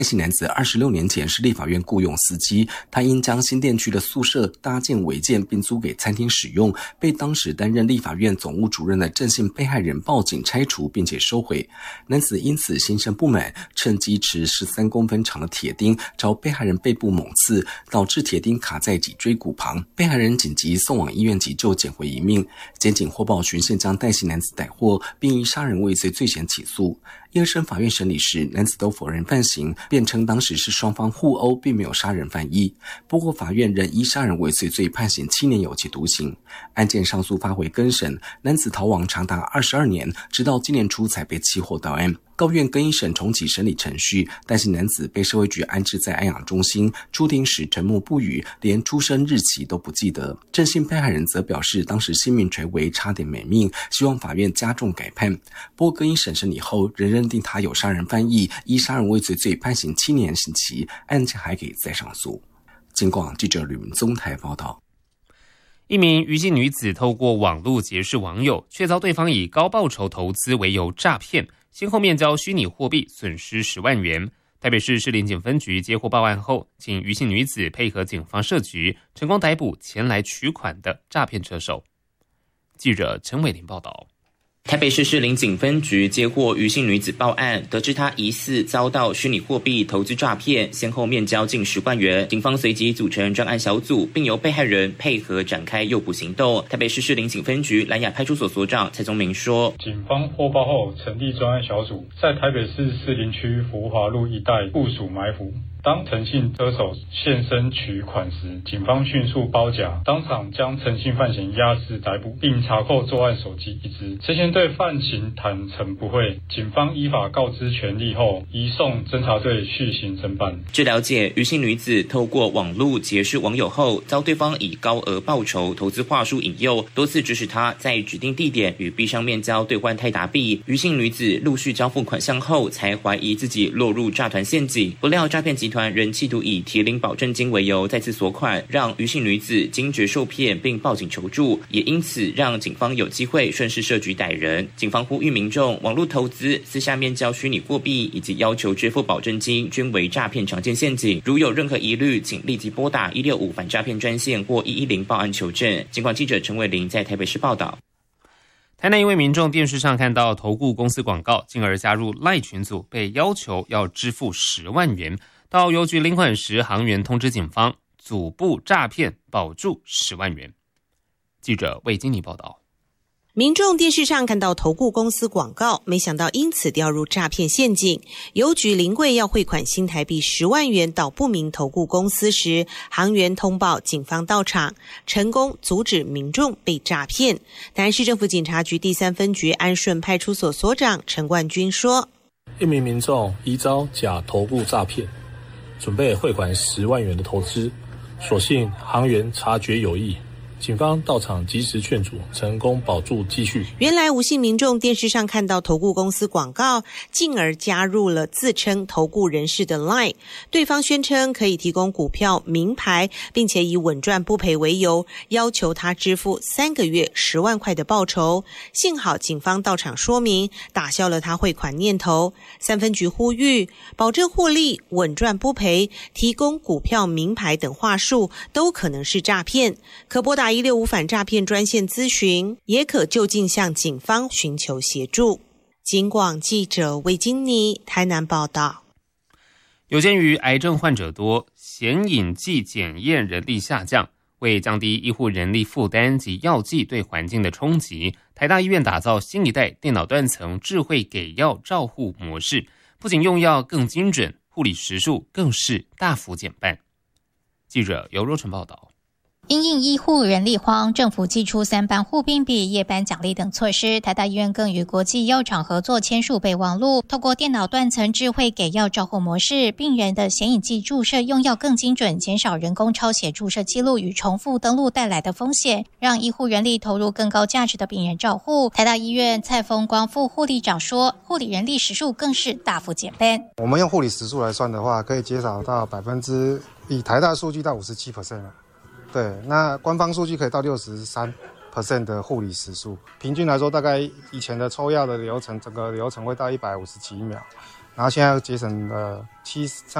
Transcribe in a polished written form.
戴姓男子26年前是立法院雇用司机，他因将新店区的宿舍搭建违建并租给餐厅使用，被当时担任立法院总务主任的郑姓被害人报警拆除并且收回。男子因此心生不满，趁机持13公分长的铁钉朝被害人背部猛刺，导致铁钉卡在脊椎骨旁，被害人紧急送往医院急救，捡回一命。检警获报循线将戴姓男子逮获，并以杀人未遂罪嫌起诉。一审法院审理时，男子都否认犯行，辩称当时是双方互殴，并没有杀人犯意。不过法院仍依杀人未遂罪判刑7年有期徒刑。案件上诉发回更审，男子逃亡长达22年，直到今年初才被起获到案。高院更一审重启审理程序，戴姓男子被社会局安置在安养中心，出庭时沉默不语，连出生日期都不记得。郑姓被害人则表示当时性命垂危，差点没命，希望法院加重改判。不过更一审审理后仍认定他有杀人犯意，依杀人未遂罪判刑7年刑期，案件还可以再上诉。警广记者吕文宗台报道。 一名余姓女子透过网络结识网友，却遭对方以高报酬投资为由诈骗，先后面交虚拟货币，损失10万元。台北市士林警分局接获报案后，请余姓女子配合警方社局，成功逮捕前来取款的诈骗车手。记者陈伟林报道。 台北市士林警分局接获余姓女子报案，得知她疑似遭到虚拟货币投资诈骗，先后面交近10万元。警方随即组成专案小组，并由被害人配合展开诱捕行动。台北市士林警分局兰雅派出所所长蔡宗明说：“ 警方获报后成立专案小组，在台北市士林区福华路一带部署埋伏。当陈姓车手现身取款时，警方迅速包夹，当场将陈姓犯嫌押至逮捕，并查扣作案手机1支。陈嫌对犯行坦诚不讳，警方依法告知权利后，移送侦查队续行侦办。” 据了解，余姓女子透过网络结识网友后，遭对方以高额报酬投资话术引诱，多次指使她在指定地点与币商面交兑换泰达币。余姓女子陆续交付款项后，才怀疑自己落入诈团陷阱，不料诈骗集团仍企图以提领保证金为由再次索款，让余姓女子惊觉受骗并报警求助，也因此让警方有机会顺势设局逮人。警方呼吁民众，网络投资、私下面交虚拟货币以及要求支付保证金均为诈骗常见陷阱，如有任何疑虑，请立即拨打165反诈骗专线或110报案求证。警广记者陈伟林在台北市报道。 台南一位民众电视上看到投顾公司广告，进而加入赖群组，被要求要支付10万元。到邮局领款时，行员通知警方，组部诈骗，保住10万元。记者魏金妮报道。 民众电视上看到投顾公司广告，没想到因此掉入诈骗陷阱。邮局临柜要汇款新台币10万元到不明投顾公司时，行员通报警方到场，成功阻止民众被诈骗。台南市政府警察局第3分局安顺派出所所长陈冠军说：“ 一名民众疑遭假投顾诈骗，准备汇款10万元的投资，所幸行员察觉有异。”警方到场及时劝阻，成功保住继续。 原来吴姓民众电视上看到投顾公司广告，进而加入了自称投顾人士的 LINE， 对方宣称可以提供股票名牌，并且以稳赚不赔为由，要求他支付3个月10万块的报酬。幸好警方到场说明，打消了他汇款念头。3分局呼吁，保证获利、稳赚不赔、提供股票名牌等话术都可能是诈骗，可拨打165反诈骗专线咨询，也可就近向警方寻求协助。警广记者魏金妮台南报道。 有鉴于癌症患者多，显影剂检验人力下降，为降低医护人力负担及药剂对环境的冲击，台大医院打造新一代电脑断层智慧给药照护模式，不仅用药更精准，护理时数更是大幅减半。记者尤若晨报道。 因应医护人力荒，政府祭出3班护病比、夜班奖励等措施。台大医院更与国际药厂合作签署备忘录，透过电脑断层智慧给药照护模式，病人的显影剂注射用药更精准，减少人工抄写注射记录与重复登录带来的风险，让医护人力投入更高价值的病人照护。台大医院蔡峰光副护理长说，护理人力时数更是大幅减半。 我们用护理时数来算的话，可以减少到以台大数据到57%了。对，那官方数据可以到63% 的护理时数，平均来说，大概以前的抽药的流程，整个流程会到150几秒，然然后现在又节省了